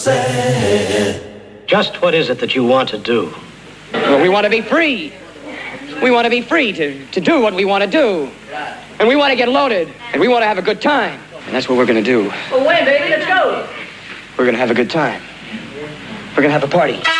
sad. Just what is it that you want to do? Well, we want to be free. We want to be free to do what we want to do. And we want to get loaded. And we want to have a good time. And that's what we're going to do. Well, wait, baby, let's go. We're going to have a good time. We're going to have a party.